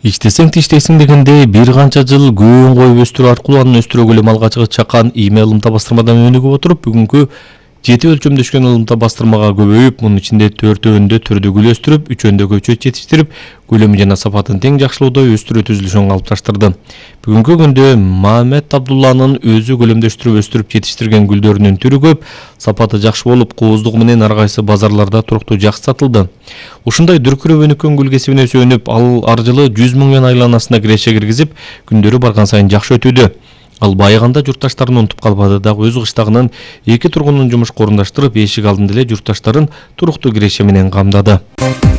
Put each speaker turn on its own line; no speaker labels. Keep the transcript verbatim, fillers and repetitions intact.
Иштесең тиштейсиң дегенде бир канча жыл көөн коюп өстүрүү аркылуу анын өстүрө көлөмү алгачкы чакан ийме ылымта бастырмадан өнүгүп отуруп, бүгүнкү жети өлчөмдөшкөн ылымта бастырмага көбөйүп, мунун ичинде төртөөнүндө түрдү гүл өстүрүп, үчөөндө көчөт жетиштирип, көлөмү жана сапатын тең жакшылоодо өстүрүү түзүлүшүн калыпташтырды. Бүгүнкү күндө Мамет Абдулланын өзү көлөмдөштүрүп өстүрүп жетиштирген гүлдөрүнүн түрү көп, сапаты жакшы болуп, кооздугу менен ар кайсы базарларда туруктуу жакшы сатылды. Ушундай дүркүрөп өнүккөн гүл кесибине сүйөнүп, ал ар жылы жүз миң өн айланасына киреше киргизип, күндөрү барган сайын жакшы өтүүдө. Ал байыганда журтташтарын унутуп калбады, дагы өз кыштагынын эки тургунун жумушка орундаштырып, эшик алдында эле журтташтарын туруктуу киреше менен камдады.